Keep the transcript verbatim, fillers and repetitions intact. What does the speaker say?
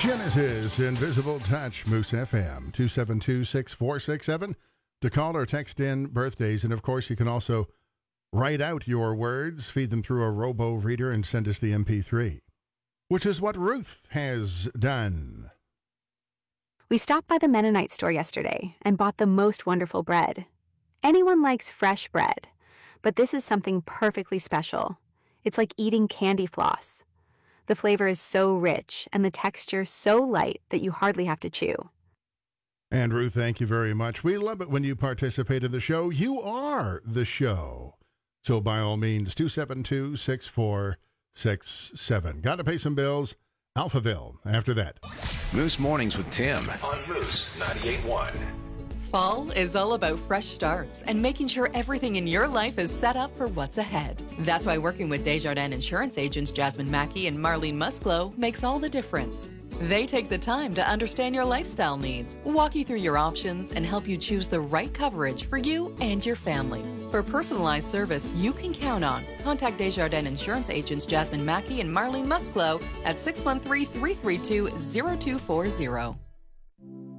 Genesis Invisible Touch, Moose F M, two seven two, six four six seven to call or text in birthdays. And of course, you can also write out your words, feed them through a robo reader, and send us the M P three, which is what Ruth has done. We stopped by the Mennonite store yesterday and bought the most wonderful bread. Anyone likes fresh bread, but this is something perfectly special. It's like eating candy floss. The flavor is so rich and the texture so light that you hardly have to chew. And Ruth, thank you very much. We love it when you participate in the show. You are the show. So by all means, two seven two, six four six seven. Got to pay some bills. Alphaville after that. Moose Mornings with Tim on Moose ninety-eight point one. Fall is all about fresh starts and making sure everything in your life is set up for what's ahead. That's why working with Desjardins insurance agents Jasmine Mackey and Marlene Musclo makes all the difference. They take the time to understand your lifestyle needs, walk you through your options, and help you choose the right coverage for you and your family. For personalized service you can count on, contact Desjardins insurance agents Jasmine Mackey and Marlene Musclo at six one three, three three two, zero two four zero.